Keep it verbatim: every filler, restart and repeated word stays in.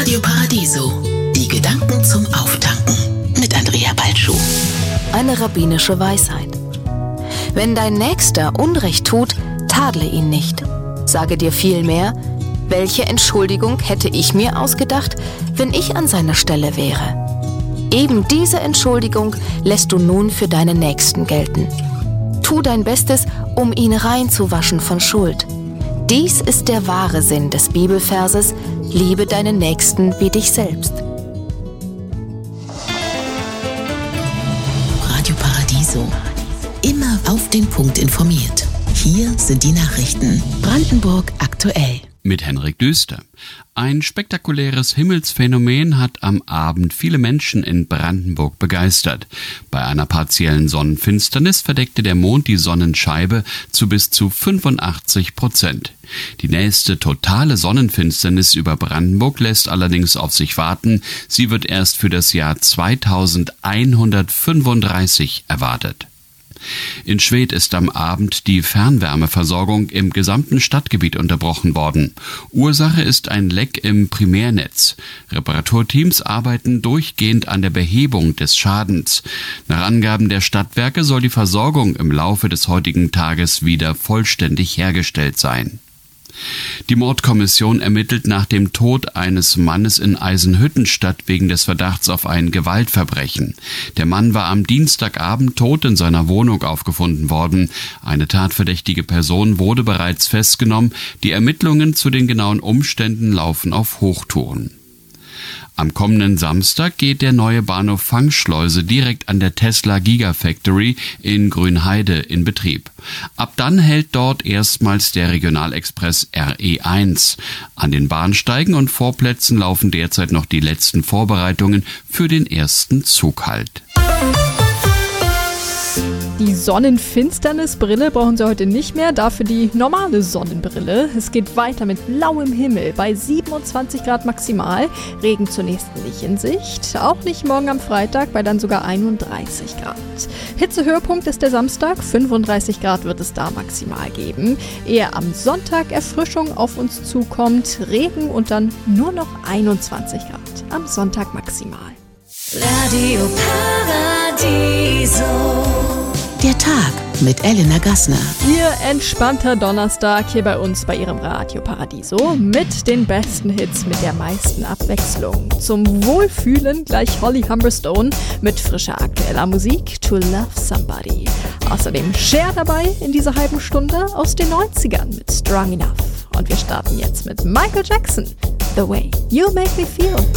Radio Paradiso. Die Gedanken zum Auftanken mit Andrea Balschuh. Eine rabbinische Weisheit. Wenn dein Nächster Unrecht tut, tadle ihn nicht. Sage dir vielmehr, welche Entschuldigung hätte ich mir ausgedacht, wenn ich an seiner Stelle wäre? Eben diese Entschuldigung lässt du nun für deinen Nächsten gelten. Tu dein Bestes, um ihn reinzuwaschen von Schuld. Dies ist der wahre Sinn des Bibelverses: Liebe deinen Nächsten wie dich selbst. Radio Paradiso. Immer auf den Punkt informiert. Hier sind die Nachrichten. Brandenburg aktuell. Mit Henrik Düster. Ein spektakuläres Himmelsphänomen hat am Abend viele Menschen in Brandenburg begeistert. Bei einer partiellen Sonnenfinsternis verdeckte der Mond die Sonnenscheibe zu bis zu fünfundachtzig Prozent. Die nächste totale Sonnenfinsternis über Brandenburg lässt allerdings auf sich warten. Sie wird erst für das Jahr zweitausendeinhundertfünfunddreißig erwartet. In Schwedt ist am Abend die Fernwärmeversorgung im gesamten Stadtgebiet unterbrochen worden. Ursache ist ein Leck im Primärnetz. Reparaturteams arbeiten durchgehend an der Behebung des Schadens. Nach Angaben der Stadtwerke soll die Versorgung im Laufe des heutigen Tages wieder vollständig hergestellt sein. Die Mordkommission ermittelt nach dem Tod eines Mannes in Eisenhüttenstadt wegen des Verdachts auf ein Gewaltverbrechen. Der Mann war am Dienstagabend tot in seiner Wohnung aufgefunden worden. Eine tatverdächtige Person wurde bereits festgenommen. Die Ermittlungen zu den genauen Umständen laufen auf Hochtouren. Am kommenden Samstag geht der neue Bahnhof Fangschleuse direkt an der Tesla Gigafactory in Grünheide in Betrieb. Ab dann hält dort erstmals der Regionalexpress R E eins. An den Bahnsteigen und Vorplätzen laufen derzeit noch die letzten Vorbereitungen für den ersten Zughalt. Die Sonnenfinsternisbrille brauchen Sie heute nicht mehr, dafür die normale Sonnenbrille. Es geht weiter mit blauem Himmel bei siebenundzwanzig Grad maximal. Regen zunächst nicht in Sicht, auch nicht morgen am Freitag bei dann sogar einunddreißig Grad. Hitzehöhepunkt ist der Samstag, fünfunddreißig Grad wird es da maximal geben. Ehe am Sonntag Erfrischung auf uns zukommt, Regen und dann nur noch einundzwanzig Grad am Sonntag maximal. Radio Paradiso. Der Tag mit Elena Gassner. Ihr entspannter Donnerstag hier bei uns bei Ihrem Radio Paradiso mit den besten Hits mit der meisten Abwechslung. Zum Wohlfühlen gleich Holly Humberstone mit frischer aktueller Musik To Love Somebody. Außerdem Cher dabei in dieser halben Stunde aus den neunzigern mit Strong Enough. Und wir starten jetzt mit Michael Jackson. The Way You Make Me Feel.